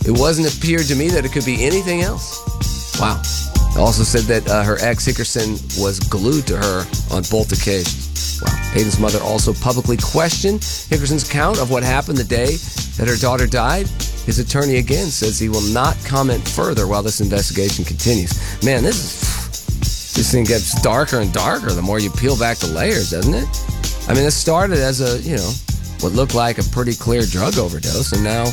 It wasn't appeared to me that it could be anything else. Wow. Also said that her ex, Hickerson, was glued to her on both occasions. Wow. Hayden's mother also publicly questioned Hickerson's account of what happened the day that her daughter died. His attorney again says he will not comment further while this investigation continues. Man, this thing gets darker and darker the more you peel back the layers, doesn't it? I mean, this started as what looked like a pretty clear drug overdose, and now,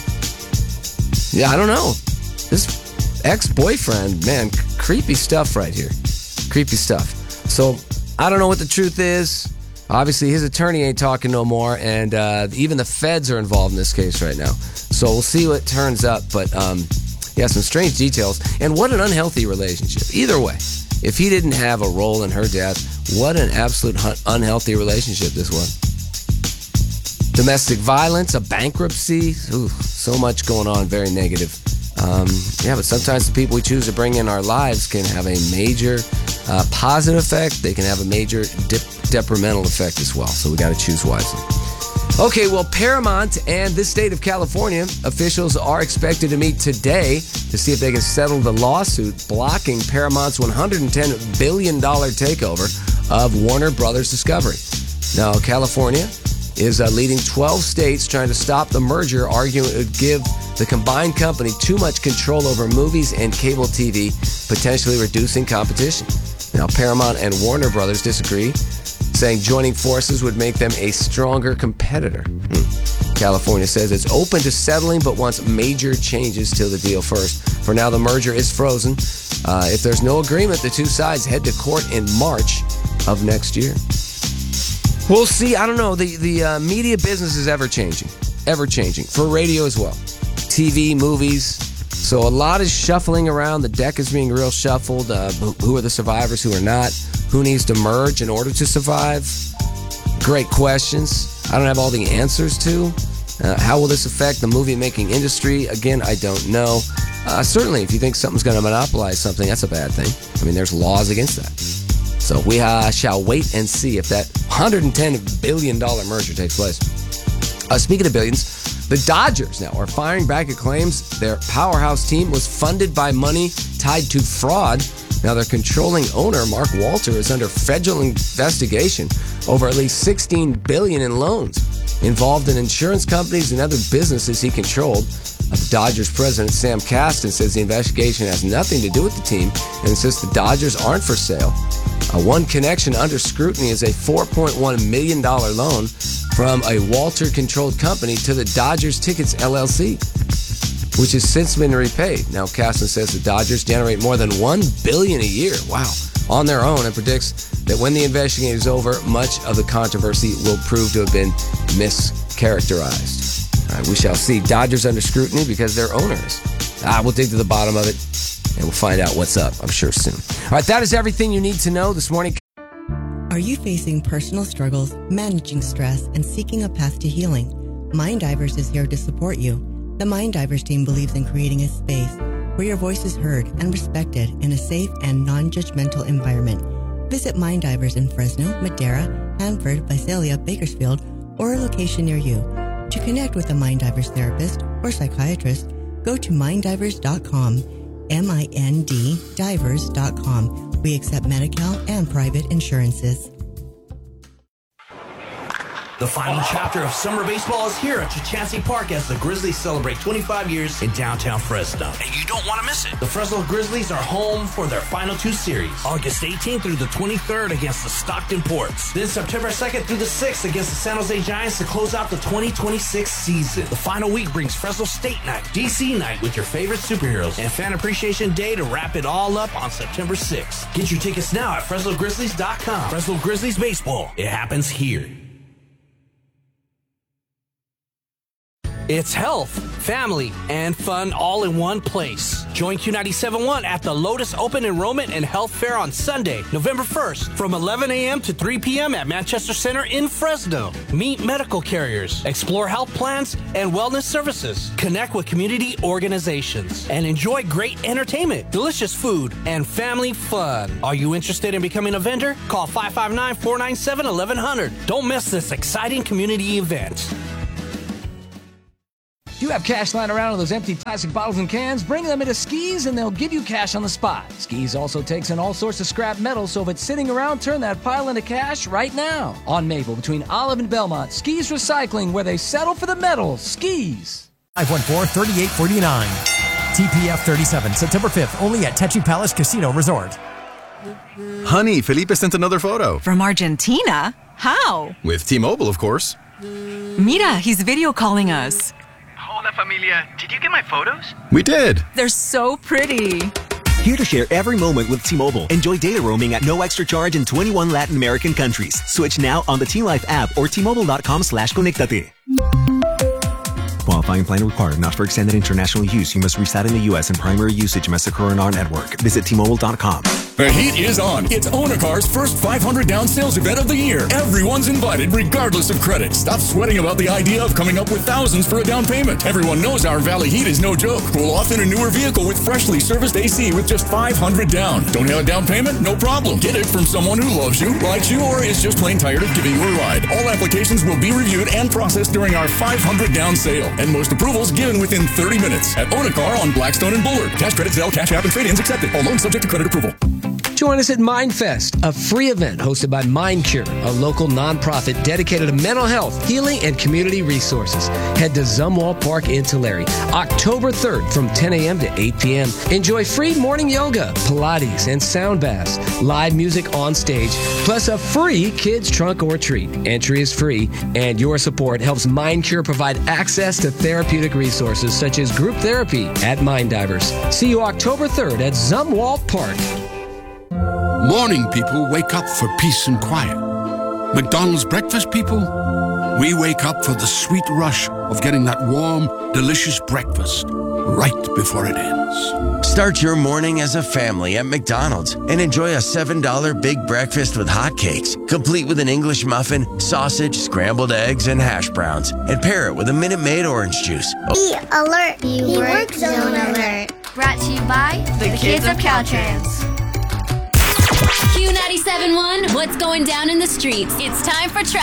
I don't know. This ex-boyfriend, man, creepy stuff right here. Creepy stuff. So, I don't know what the truth is. Obviously, his attorney ain't talking no more, and even the feds are involved in this case right now. So, we'll see what turns up, but, some strange details. And what an unhealthy relationship. Either way, if he didn't have a role in her death, what an absolute unhealthy relationship this was. Domestic violence, a bankruptcy, so much going on, very negative. But sometimes the people we choose to bring in our lives can have a major positive effect. They can have a major detrimental effect as well. So we got to choose wisely. Okay, well, Paramount and the state of California officials are expected to meet today to see if they can settle the lawsuit blocking Paramount's $110 billion takeover of Warner Brothers Discovery. Now, California is leading 12 states trying to stop the merger, arguing it would give the combined company too much control over movies and cable TV, potentially reducing competition. Now, Paramount and Warner Brothers disagree, saying joining forces would make them a stronger competitor. California says it's open to settling but wants major changes to the deal first. For now, the merger is frozen. If there's no agreement, the two sides head to court in March of next year. We'll see. I don't know. The media business is ever-changing. Ever-changing. For radio as well. TV, movies. So a lot is shuffling around. The deck is being real shuffled. Who are the survivors? Who are not? Who needs to merge in order to survive? Great questions. I don't have all the answers to. How will this affect the movie-making industry? Again, I don't know. Certainly, if you think something's going to monopolize something, that's a bad thing. I mean, there's laws against that. So we shall wait and see if that $110 billion merger takes place. Speaking of billions, the Dodgers now are firing back at claims their powerhouse team was funded by money tied to fraud. Now, their controlling owner, Mark Walter, is under federal investigation over at least $16 billion in loans involved in insurance companies and other businesses he controlled. The Dodgers president, Sam Kasten, says the investigation has nothing to do with the team and insists the Dodgers aren't for sale. One connection under scrutiny is a $4.1 million loan from a Walter-controlled company to the Dodgers Tickets LLC, which has since been repaid. Now, Kasten says the Dodgers generate more than $1 billion a year, on their own, and predicts that when the investigation is over, much of the controversy will prove to have been mischaracterized. All right, we shall see. Dodgers under scrutiny because their owner is. We'll dig to the bottom of it, and we'll find out what's up, I'm sure, soon. All right, that is everything you need to know this morning. Are you facing personal struggles, managing stress, and seeking a path to healing? Mind Divers is here to support you. The Mind Divers team believes in creating a space where your voice is heard and respected in a safe and non-judgmental environment. Visit Mind Divers in Fresno, Madera, Hanford, Visalia, Bakersfield, or a location near you. To connect with a Mind Divers therapist or psychiatrist, go to minddivers.com, M-I-N-D divers.com. We accept Medi-Cal and private insurances. The final chapter of summer baseball is here at Chachansee Park as the Grizzlies celebrate 25 years in downtown Fresno. And you don't want to miss it. The Fresno Grizzlies are home for their final two series, August 18th through the 23rd against the Stockton Ports. Then September 2nd through the 6th against the San Jose Giants to close out the 2026 season. The final week brings Fresno State Night, DC Night with your favorite superheroes, and Fan Appreciation Day to wrap it all up on September 6th. Get your tickets now at FresnoGrizzlies.com. Fresno Grizzlies Baseball. It happens here. It's health, family, and fun all in one place. Join Q97.1 at the Lotus Open Enrollment and Health Fair on Sunday, November 1st from 11 a.m. to 3 p.m. at Manchester Center in Fresno. Meet medical carriers, explore health plans and wellness services, connect with community organizations, and enjoy great entertainment, delicious food, and family fun. Are you interested in becoming a vendor? Call 559-497-1100. Don't miss this exciting community event. you have cash lying around in those empty plastic bottles and cans, bring them into Skis and they'll give you cash on the spot. Skis also takes in all sorts of scrap metal, so if it's sitting around, turn that pile into cash right now. On Maple, between Olive and Belmont, Skis Recycling, where they settle for the metal. Skis. 514-3849. TPF 37, September 5th, only at Techi Palace Casino Resort. Honey, Felipe sent another photo. From Argentina? How? With T-Mobile, of course. Mira, he's video calling us. Hola, familia. Did you get my photos? We did. They're so pretty. Here to share every moment with T-Mobile. Enjoy data roaming at no extra charge in 21 Latin American countries. Switch now on the T-Life app or T-Mobile.com/conectate. Qualifying plan required. Not for extended international use. You must reside in the U.S. and primary usage must occur on our network. Visit T-Mobile.com. The heat is on. It's Onacar's first 500 down sales event of the year. Everyone's invited regardless of credit. Stop sweating about the idea of coming up with thousands for a down payment. Everyone knows our Valley heat is no joke. Cool off in a newer vehicle with freshly serviced AC with just 500 down. Don't have a down payment? No problem. Get it from someone who loves you, likes you, or is just plain tired of giving you a ride. All applications will be reviewed and processed during our 500 down sale. And most approvals given within 30 minutes. At Onacar on Blackstone and Bullard. Cash credit, Zelle, Cash App, and trade-ins accepted. All loans subject to credit approval. Join us at MindFest, a free event hosted by MindCure, a local nonprofit dedicated to mental health, healing, and community resources. Head to Zumwalt Park in Tulare, October 3rd from 10 a.m. to 8 p.m. Enjoy free morning yoga, Pilates, and sound baths, live music on stage, plus a free kids trunk or treat. Entry is free, and your support helps MindCure provide access to therapeutic resources such as group therapy at Mind Divers. See you October 3rd at Zumwalt Park. Morning people wake up for peace and quiet. McDonald's breakfast people, we wake up for the sweet rush of getting that warm, delicious breakfast right before it ends. Start your morning as a family at McDonald's and enjoy a $7 big breakfast with hotcakes, complete with an English muffin, sausage, scrambled eggs, and hash browns, and pair it with a Minute Maid orange juice. Be alert. Be work zone alert. Brought to you by the kids of Caltrans. Q97.1, what's going down in the streets? It's time for traffic.